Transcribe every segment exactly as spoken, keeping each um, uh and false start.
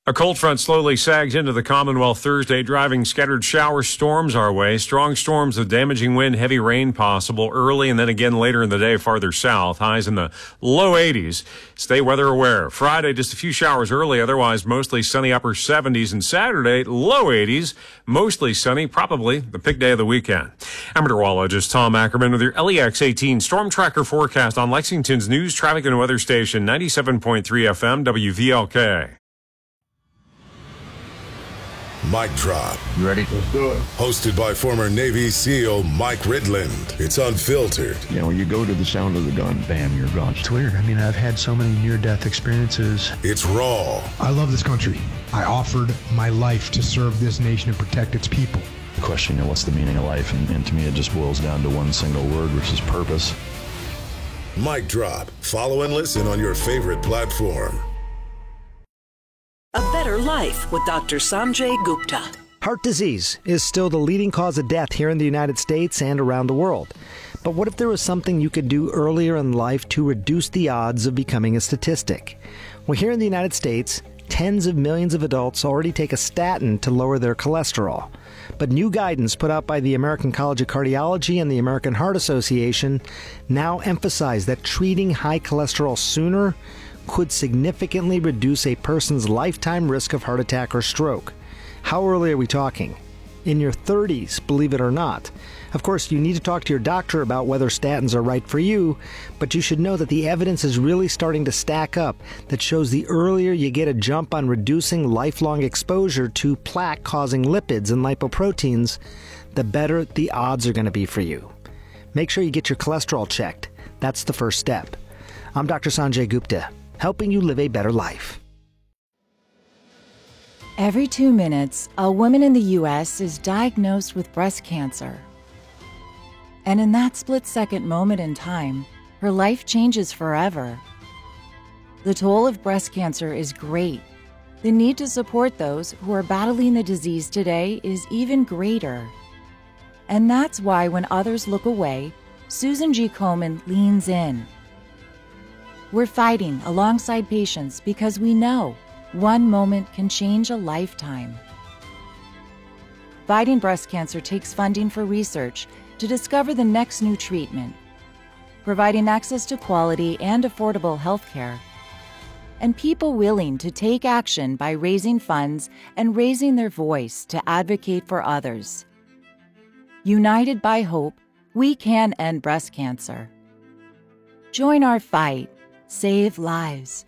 A cold front slowly sags into the Commonwealth Thursday, driving scattered shower storms our way. Strong storms with damaging wind, heavy rain possible early and then again later in the day farther south. Highs in the low eighties. Stay weather aware. Friday, just a few showers early, otherwise mostly sunny upper seventies. And Saturday, low eighties, mostly sunny, probably the big day of the weekend. I'm meteorologist Tom Ackerman with your L E X eighteen Storm Tracker forecast on Lexington's news, traffic, and weather station, ninety-seven point three F M, W V L K. Mic Drop. You ready? Let's do it. Hosted by former Navy SEAL Mike Ridland. It's unfiltered. You know, when you go to the sound of the gun, bam, you're gone. It's weird. I mean, I've had so many near-death experiences. It's raw. I love this country. I offered my life to serve this nation and protect its people. The question, you know, what's the meaning of life? And, and to me, it just boils down to one single word, which is purpose. Mic Drop. Follow and listen on your favorite platform. A Better Life with Doctor Sanjay Gupta. Heart disease is still the leading cause of death here in the United States and around the world. But what if there was something you could do earlier in life to reduce the odds of becoming a statistic? Well, here in the United States, tens of millions of adults already take a statin to lower their cholesterol. But new guidance put out by the American College of Cardiology and the American Heart Association now emphasize that treating high cholesterol sooner could significantly reduce a person's lifetime risk of heart attack or stroke. How early are we talking? In your thirties, believe it or not. Of course, you need to talk to your doctor about whether statins are right for you, but you should know that the evidence is really starting to stack up that shows the earlier you get a jump on reducing lifelong exposure to plaque-causing lipids and lipoproteins, the better the odds are going to be for you. Make sure you get your cholesterol checked. That's the first step. I'm Doctor Sanjay Gupta, helping you live a better life. Every two minutes, a woman in the U S is diagnosed with breast cancer. And in that split-second moment in time, her life changes forever. The toll of breast cancer is great. The need to support those who are battling the disease today is even greater. And that's why when others look away, Susan G. Komen leans in. We're fighting alongside patients because we know one moment can change a lifetime. Fighting breast cancer takes funding for research to discover the next new treatment, providing access to quality and affordable health care, and people willing to take action by raising funds and raising their voice to advocate for others. United by hope, we can end breast cancer. Join our fight. Save lives.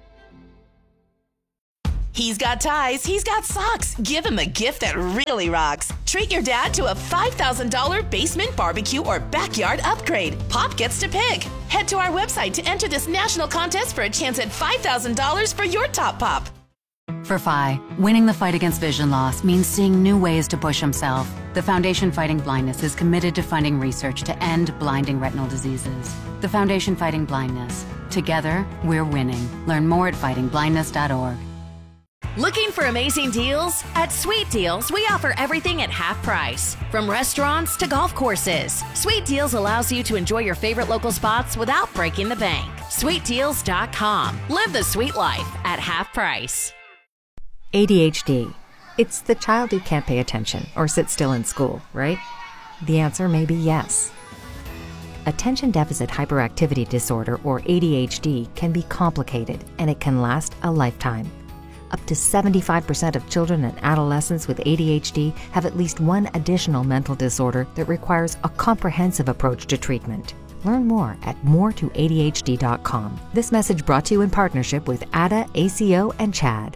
He's got ties, he's got socks. Give him a gift that really rocks. Treat your dad to a five thousand dollars basement barbecue or backyard upgrade. Pop gets to pick. Head to our website to enter this national contest for a chance at five thousand dollars for your top pop. For F I, winning the fight against vision loss means seeing new ways to push himself. The Foundation Fighting Blindness is committed to funding research to end blinding retinal diseases. The Foundation Fighting Blindness. Together, we're winning. Learn more at fighting blindness dot org. Looking for amazing deals? At Sweet Deals, we offer everything at half price. From restaurants to golf courses, Sweet Deals allows you to enjoy your favorite local spots without breaking the bank. sweet deals dot com. Live the sweet life at half price. A D H D. It's the child who can't pay attention or sit still in school, right? The answer may be yes. Attention Deficit Hyperactivity Disorder, or A D H D, can be complicated and it can last a lifetime. Up to seventy-five percent of children and adolescents with A D H D have at least one additional mental disorder that requires a comprehensive approach to treatment. Learn more at more to A D H D dot com. This message brought to you in partnership with A D A, A C O, and CHAD.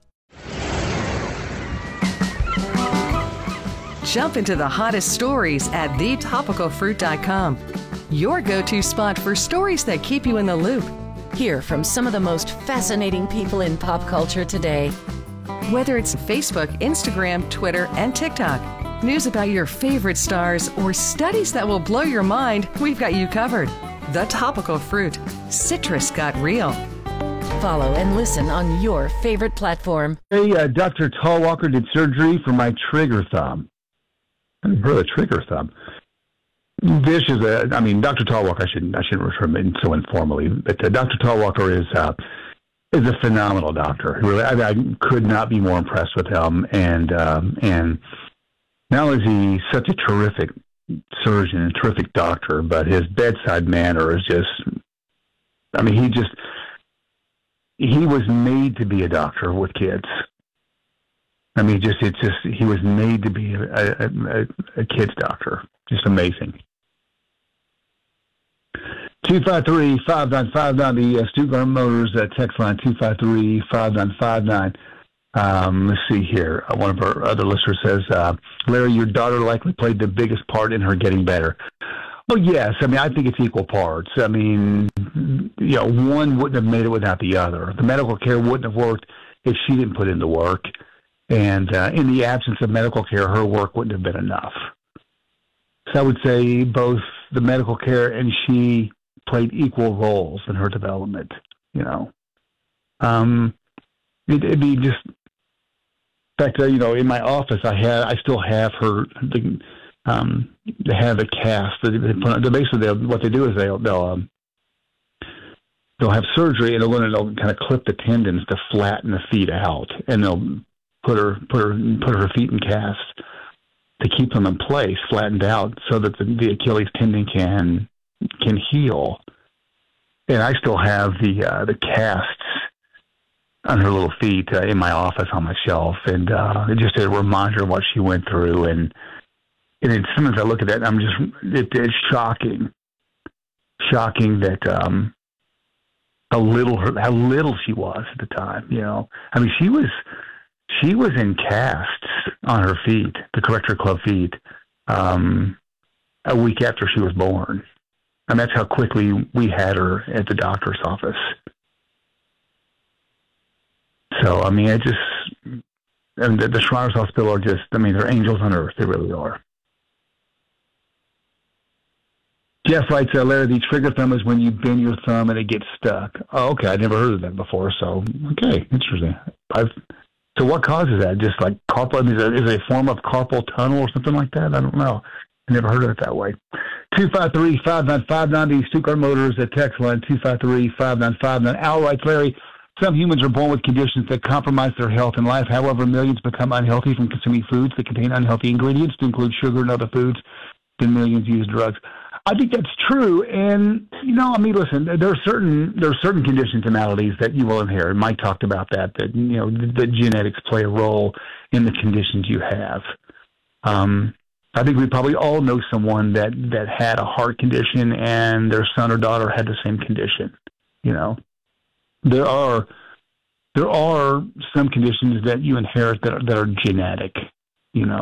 Jump into the hottest stories at the topical fruit dot com. Your go-to spot for stories that keep you in the loop. Hear from some of the most fascinating people in pop culture today. Whether it's Facebook, Instagram, Twitter, and TikTok, news about your favorite stars, or studies that will blow your mind, we've got you covered. The Topical Fruit. Citrus got real. Follow and listen on your favorite platform. Hey, uh, Doctor Tallwalker did surgery for my trigger thumb. I've heard of trigger thumb. This is a, I mean, Doctor Tallwalker, I shouldn't, I shouldn't refer to him so informally, but uh, Doctor Tallwalker is uh, is a phenomenal doctor. Really, I, I could not be more impressed with him. And um, and not only is he such a terrific surgeon, a terrific doctor, but his bedside manner is just, I mean, he just, he was made to be a doctor with kids. I mean, just, it's just, he was made to be a, a, a, a kid's doctor. Just amazing. two five three, five nine five nine, the uh, Stuttgart Motors uh, text line, two five three, five nine five nine. Um, let's see here. Uh, one of our other listeners says, uh, Larry, your daughter likely played the biggest part in her getting better. Well, yes. I mean, I think it's equal parts. I mean, you know, one wouldn't have made it without the other. The medical care wouldn't have worked if she didn't put in the work. And uh, in the absence of medical care, her work wouldn't have been enough. So I would say both the medical care and she played equal roles in her development, you know. Um, it, it'd be just, in fact, uh, you know, in my office, I had, I still have her, the, um, they have a cast. They, they put on, basically, they'll, what they do is they'll, they'll, um, they'll have surgery and they'll, they'll kind of clip the tendons to flatten the feet out, and they'll put her, put her, put her feet in casts to keep them in place, flattened out, so that the, the Achilles tendon can can heal. And I still have the uh, the casts on her little feet uh, in my office on my shelf, and uh, it just a reminder of what she went through. And and it, sometimes I look at that, and I'm just it, it's shocking, shocking that um, how little her, how little she was at the time. You know, I mean, she was. She was in casts on her feet, the Corrector Club feet, um, a week after she was born. And that's how quickly we had her at the doctor's office. So, I mean, it just, and the, the Shriners Hospital are just, I mean, they're angels on earth. They really are. Jeff writes, uh, Larry, the trigger thumb is when you bend your thumb and it gets stuck. Oh, okay. I never heard of that before. So, okay. Interesting. I've, So what causes that? Just like carpal, is it, is it a form of carpal tunnel or something like that? I don't know. I never heard of it that way. two five three, five nine five nine, the Stuttgart Motors at text line, two five three, five nine five nine. Al writes, Larry, some humans are born with conditions that compromise their health and life. However, millions become unhealthy from consuming foods that contain unhealthy ingredients to include sugar and other foods. Then millions use drugs. I think that's true, and you know, I mean, listen, there are certain there are certain conditions and maladies that you will inherit. Mike talked about that. That you know, that genetics play a role in the conditions you have. Um, I think we probably all know someone that that had a heart condition, and their son or daughter had the same condition. You know, there are there are some conditions that you inherit that are, that are genetic. You know.